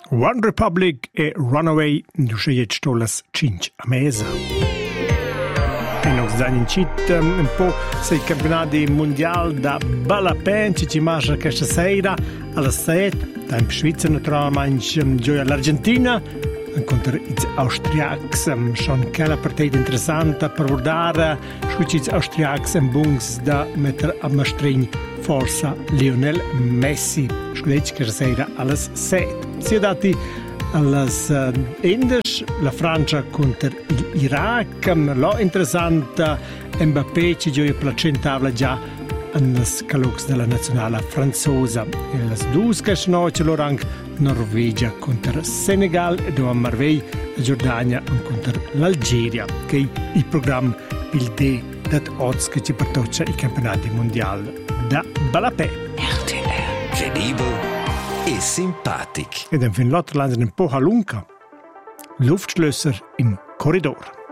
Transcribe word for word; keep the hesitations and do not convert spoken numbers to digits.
One Republic e Runaway, du scegliet stolas cinc a mesa. E nos dan incit un po' sei campionati mondial da Balapen, ci ci marcia questa sera alla set, tempo Svizzera naturalmente, gioia all'Argentina, contro gli austriacs, schon quella partita interessante per guardare, scucci gli austriacs in bungs da mettere a mastrin forza Lionel Messi, scucci questa sera alla set. Si è dati alles uh, Indisch, la Francia contro l'Iraq, lo interessante Mbappé ci gioia placentavla già nei calux della nazionale franzosa. E le due che sono c'è l'orang Norvegia contro Senegal e dove Marvei la Giordania contro l'Algeria, che è il programma il D dat odds che ci portoccia i campionati mondiali da Balapè. R T L credibile e sympathisch. Ed in Finland landen un po' a lunga. Luftschlösser im Korridor.